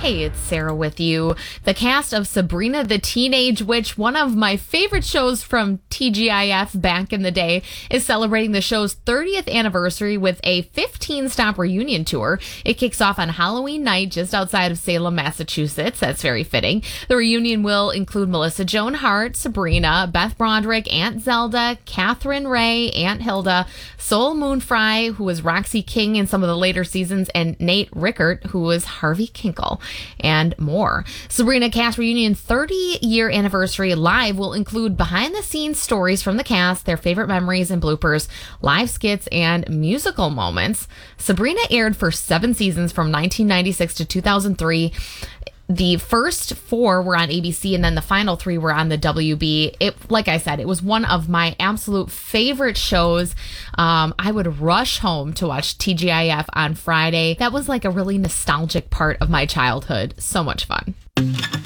Hey, it's Sarah with you. The cast of Sabrina the Teenage Witch, one of my favorite shows from TGIF back in the day, is celebrating the show's 30th anniversary with a 15-stop reunion tour. It kicks off on Halloween night just outside of Salem, Massachusetts. That's very fitting. The reunion will include Melissa Joan Hart, Sabrina, Beth Broderick, Aunt Zelda, Catherine Ray, Aunt Hilda, Sol Moonfry, who was Roxy King in some of the later seasons, and Nate Rickert, who was Harvey Kinkle, and more. Sabrina Cast Reunion 30-year anniversary live will include behind-the-scenes stories from the cast, their favorite memories and bloopers, live skits, and musical moments. Sabrina aired for 7 seasons from 1996 to 2003. The first 4 were on ABC, and then the final 3 were on the WB. Like I said, it was one of my absolute favorite shows. I would rush home to watch TGIF on Friday. That was like a really nostalgic part of my childhood. So much fun.